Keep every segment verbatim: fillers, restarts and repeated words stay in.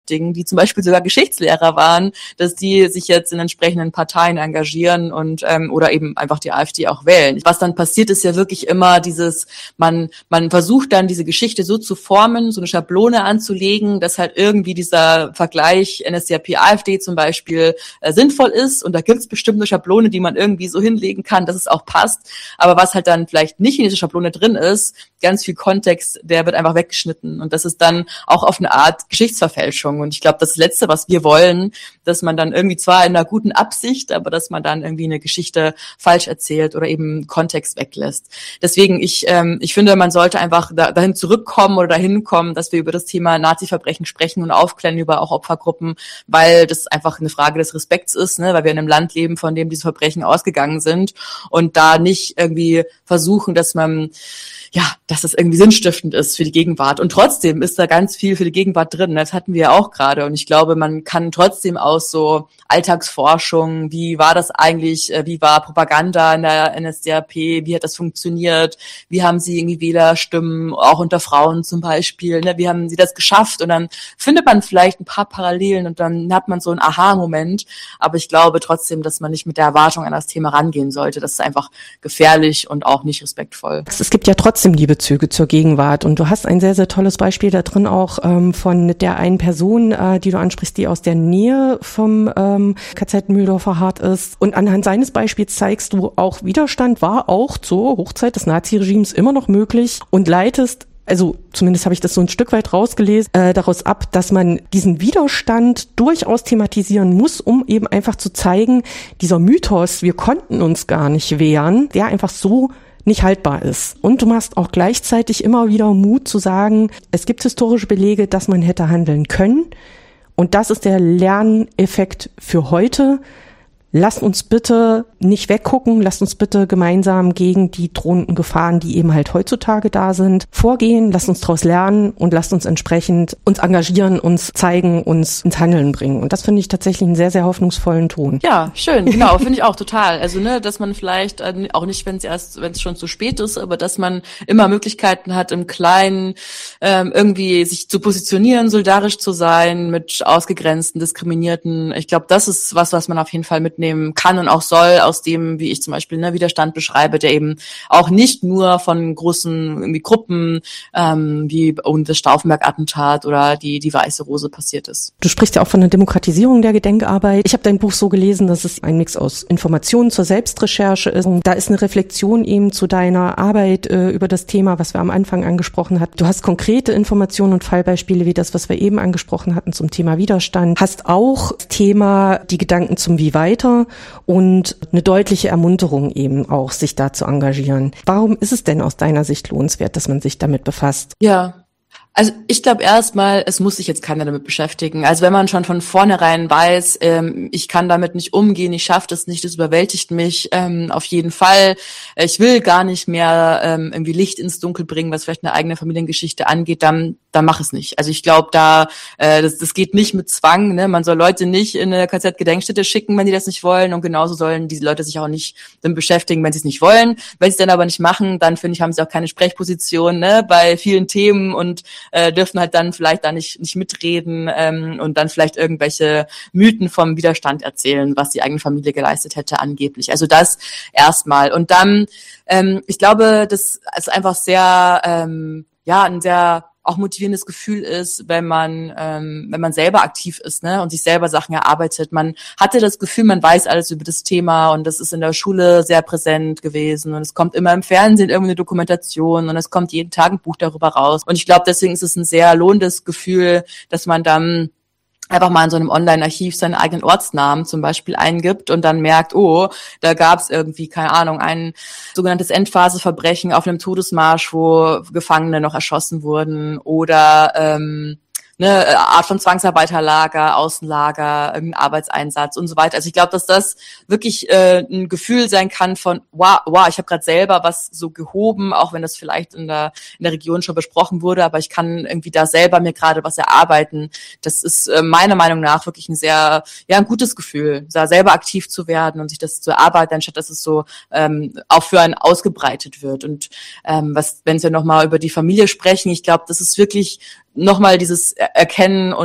beschäftigen, die zum Beispiel sogar Geschichtslehrer waren, dass die sich jetzt in entsprechenden Parteien engagieren und ähm, oder eben einfach die AfD auch wählen. Was dann passiert, ist ja wirklich immer dieses, man man versucht dann diese Geschichte so zu formen, so eine Schablone anzulegen, dass halt irgendwie dieser Vergleich N S D A P AfD zum Beispiel äh, sinnvoll ist, und da gibt es bestimmt eine Schablone, die man irgendwie so hinlegen kann, dass es auch passt, aber was halt dann vielleicht nicht in dieser Schablone drin ist, ganz viel Kontext, der wird einfach weggeschnitten, und das ist dann auch auf eine Art Geschichtsverfälschung, und ich glaube, das Letzte, was wir wollen, dass man dann irgendwie zwar in einer guten Absicht, aber dass man dann irgendwie eine Geschichte falsch erzählt oder eben Kontext weglässt. Deswegen, ich ähm, ich finde, man sollte einfach da, dahin zurückkommen oder dahin kommen, dass wir über das Thema Nazi-Verbrechen sprechen und aufklären über auch Opfergruppen, weil das einfach eine Frage des Respekts ist, ne, weil wir in einem Land leben, von dem diese Verbrechen ausgegangen sind, und da nicht irgendwie versuchen, dass man ja, dass das irgendwie sinnstiftend ist für die Gegenwart. Und trotzdem ist da ganz viel für die Gegenwart drin. Das hatten wir ja auch gerade. Und ich glaube, man kann trotzdem aus so Alltagsforschung, wie war das eigentlich, wie war Propaganda in der N S D A P, wie hat das funktioniert, wie haben sie irgendwie Wählerstimmen, auch unter Frauen zum Beispiel, ne? Wie haben sie das geschafft? Und dann findet man vielleicht ein paar Parallelen und dann hat man so einen Aha-Moment. Aber ich glaube trotzdem, dass man nicht mit der Erwartung an das Thema rangehen sollte. Das ist einfach gefährlich und auch nicht respektvoll. Es gibt ja trotzdem die Bezüge zur Gegenwart, und du hast ein sehr, sehr tolles Beispiel da drin auch ähm, von der einen Person, äh, die du ansprichst, die aus der Nähe vom ähm, K Z Mühldorfer Hart ist, und anhand seines Beispiels zeigst du, auch Widerstand war auch zur Hochzeit des Naziregimes immer noch möglich, und leitest, also zumindest habe ich das so ein Stück weit rausgelesen, äh, daraus ab, dass man diesen Widerstand durchaus thematisieren muss, um eben einfach zu zeigen, dieser Mythos, wir konnten uns gar nicht wehren, der einfach so nicht haltbar ist. Und du machst auch gleichzeitig immer wieder Mut zu sagen, es gibt historische Belege, dass man hätte handeln können. Und das ist der Lerneffekt für heute. Lasst uns bitte nicht weggucken, lasst uns bitte gemeinsam gegen die drohenden Gefahren, die eben halt heutzutage da sind, vorgehen, lasst uns daraus lernen und lasst uns entsprechend uns engagieren, uns zeigen, uns ins Handeln bringen. Und das finde ich tatsächlich einen sehr, sehr hoffnungsvollen Ton. Ja, schön, genau, finde ich auch total. Also, ne, dass man vielleicht, äh, auch nicht, wenn es erst, wenn es schon zu spät ist, aber dass man immer Möglichkeiten hat, im Kleinen ähm, irgendwie sich zu positionieren, solidarisch zu sein mit ausgegrenzten, diskriminierten. Ich glaube, das ist was, was man auf jeden Fall mitnehmen kann und auch soll, aus dem, wie ich zum Beispiel ne, Widerstand beschreibe, der eben auch nicht nur von großen irgendwie Gruppen ähm, wie um das Stauffenberg-Attentat oder die die Weiße Rose passiert ist. Du sprichst ja auch von der Demokratisierung der Gedenkarbeit. Ich habe dein Buch so gelesen, dass es ein Mix aus Informationen zur Selbstrecherche ist. Und da ist eine Reflexion eben zu deiner Arbeit äh, über das Thema, was wir am Anfang angesprochen hatten. Du hast konkrete Informationen und Fallbeispiele wie das, was wir eben angesprochen hatten zum Thema Widerstand. Hast auch das Thema die Gedanken zum Wie weiter und eine deutliche Ermunterung eben auch, sich da zu engagieren. Warum ist es denn aus deiner Sicht lohnenswert, dass man sich damit befasst? Ja, also ich glaube erstmal, es muss sich jetzt keiner damit beschäftigen. Also wenn man schon von vornherein weiß, ähm, ich kann damit nicht umgehen, ich schaffe das nicht, das überwältigt mich ähm, auf jeden Fall. Ich will gar nicht mehr ähm, irgendwie Licht ins Dunkel bringen, was vielleicht eine eigene Familiengeschichte angeht, dann dann mach es nicht. Also ich glaube, da äh, das, das geht nicht mit Zwang. Ne? Man soll Leute nicht in eine K Z-Gedenkstätte schicken, wenn die das nicht wollen, und genauso sollen diese Leute sich auch nicht damit beschäftigen, wenn sie es nicht wollen. Wenn sie es dann aber nicht machen, dann finde ich, haben sie auch keine Sprechposition, ne, bei vielen Themen, und äh, dürfen halt dann vielleicht da nicht nicht mitreden ähm, und dann vielleicht irgendwelche Mythen vom Widerstand erzählen, was die eigene Familie geleistet hätte angeblich. Also das erstmal. Und dann, ähm, ich glaube, das ist einfach sehr, ähm, ja, ein sehr auch motivierendes Gefühl ist, wenn man ähm, wenn man selber aktiv ist, ne, und sich selber Sachen erarbeitet. Man hatte das Gefühl, man weiß alles über das Thema, und das ist in der Schule sehr präsent gewesen, und es kommt immer im Fernsehen irgendeine Dokumentation, und es kommt jeden Tag ein Buch darüber raus, und ich glaube, deswegen ist es ein sehr lohnendes Gefühl, dass man dann einfach mal in so einem Online-Archiv seinen eigenen Ortsnamen zum Beispiel eingibt und dann merkt, oh, da gab es irgendwie, keine Ahnung, ein sogenanntes Endphaseverbrechen auf einem Todesmarsch, wo Gefangene noch erschossen wurden, oder ähm, eine Art von Zwangsarbeiterlager, Außenlager, irgendein Arbeitseinsatz und so weiter. Also ich glaube, dass das wirklich äh, ein Gefühl sein kann von, wow, wow, ich habe gerade selber was so gehoben, auch wenn das vielleicht in der in der Region schon besprochen wurde, aber ich kann irgendwie da selber mir gerade was erarbeiten. Das ist äh, meiner Meinung nach wirklich ein sehr, ja, ein gutes Gefühl, da selber aktiv zu werden und sich das zu erarbeiten, anstatt dass es so ähm, auch für einen ausgebreitet wird. Und ähm, was, wenn wir nochmal über die Familie sprechen, ich glaube, das ist wirklich nochmal dieses Erkennen und er-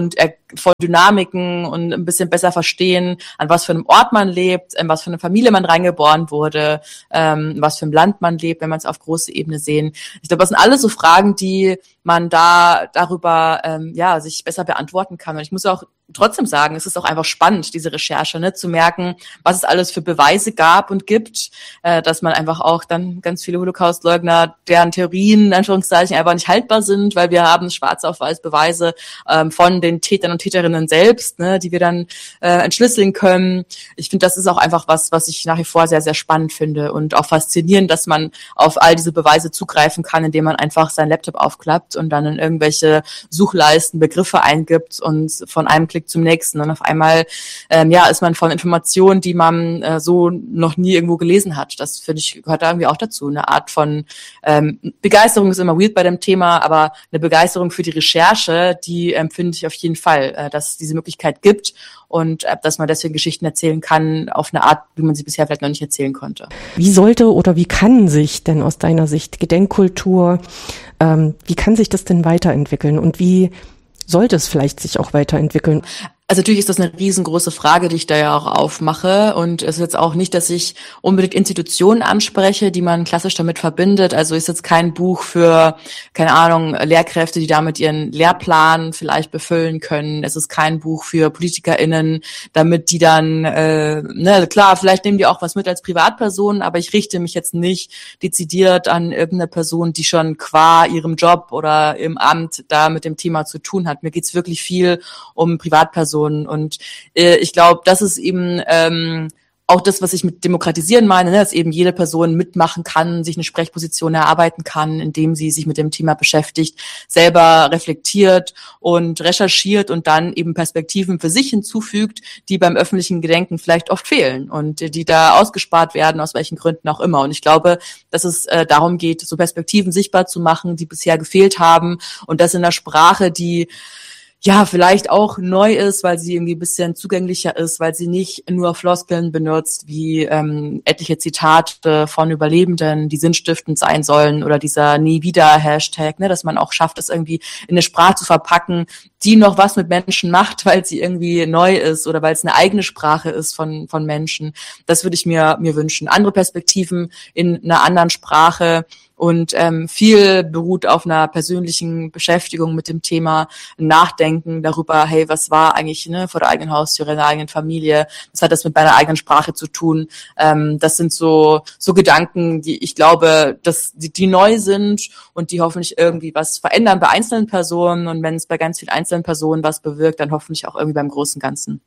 von Dynamiken und ein bisschen besser verstehen, an was für einem Ort man lebt, in was für eine Familie man reingeboren wurde, ähm, in was für einem Land man lebt, wenn man es auf große Ebene sehen. Ich glaube, das sind alles so Fragen, die man da darüber ähm, ja sich besser beantworten kann. Und ich muss auch trotzdem sagen, es ist auch einfach spannend, diese Recherche, ne, zu merken, was es alles für Beweise gab und gibt, äh, dass man einfach auch dann ganz viele Holocaust-Leugner, deren Theorien in Anführungszeichen einfach nicht haltbar sind, weil wir haben schwarz auf weiß Beweise ähm, von den Tätern und Täterinnen selbst, ne, die wir dann äh, entschlüsseln können. Ich finde, das ist auch einfach was, was ich nach wie vor sehr, sehr spannend finde und auch faszinierend, dass man auf all diese Beweise zugreifen kann, indem man einfach seinen Laptop aufklappt und dann in irgendwelche Suchleisten Begriffe eingibt und von einem Klick zum nächsten. Und auf einmal ähm, ja, ist man von Informationen, die man äh, so noch nie irgendwo gelesen hat. Das finde ich, gehört da irgendwie auch dazu. Eine Art von ähm, Begeisterung ist immer weird bei dem Thema, aber eine Begeisterung für die Recherche, die empfinde ich auf jeden Fall, äh, dass es diese Möglichkeit gibt und äh, dass man deswegen Geschichten erzählen kann auf eine Art, wie man sie bisher vielleicht noch nicht erzählen konnte. Wie sollte oder wie kann sich denn aus deiner Sicht Gedenkkultur, ähm, wie kann sich das denn weiterentwickeln und wie sollte es vielleicht sich auch weiterentwickeln? Also natürlich ist das eine riesengroße Frage, die ich da ja auch aufmache. Und es ist jetzt auch nicht, dass ich unbedingt Institutionen anspreche, die man klassisch damit verbindet. Also ist jetzt kein Buch für, keine Ahnung, Lehrkräfte, die damit ihren Lehrplan vielleicht befüllen können. Es ist kein Buch für PolitikerInnen, damit die dann, äh, ne, klar, vielleicht nehmen die auch was mit als Privatpersonen, aber ich richte mich jetzt nicht dezidiert an irgendeine Person, die schon qua ihrem Job oder im Amt da mit dem Thema zu tun hat. Mir geht's wirklich viel um Privatpersonen. Und äh, ich glaube, das ist eben ähm, auch das, was ich mit Demokratisieren meine, ne? Dass eben jede Person mitmachen kann, sich eine Sprechposition erarbeiten kann, indem sie sich mit dem Thema beschäftigt, selber reflektiert und recherchiert und dann eben Perspektiven für sich hinzufügt, die beim öffentlichen Gedenken vielleicht oft fehlen und die da ausgespart werden, aus welchen Gründen auch immer. Und ich glaube, dass es äh, darum geht, so Perspektiven sichtbar zu machen, die bisher gefehlt haben und das in einer Sprache, die ja, vielleicht auch neu ist, weil sie irgendwie ein bisschen zugänglicher ist, weil sie nicht nur Floskeln benutzt, wie ähm, etliche Zitate von Überlebenden, die sinnstiftend sein sollen oder dieser Nie-Wieder-Hashtag, ne, dass man auch schafft, das irgendwie in eine Sprache zu verpacken, die noch was mit Menschen macht, weil sie irgendwie neu ist oder weil es eine eigene Sprache ist von von Menschen. Das würde ich mir mir wünschen. Andere Perspektiven in einer anderen Sprache. Und ähm, viel beruht auf einer persönlichen Beschäftigung mit dem Thema, Nachdenken darüber, hey, was war eigentlich ne, vor der eigenen Haustür, in der eigenen Familie, was hat das mit meiner eigenen Sprache zu tun? Ähm, das sind so so Gedanken, die ich glaube, dass die, die neu sind und die hoffentlich irgendwie was verändern bei einzelnen Personen. Und wenn es bei ganz vielen einzelnen Personen was bewirkt, dann hoffentlich auch irgendwie beim großen Ganzen.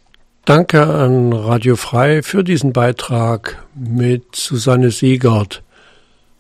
Danke an Radio Frei für diesen Beitrag mit Susanne Siegert.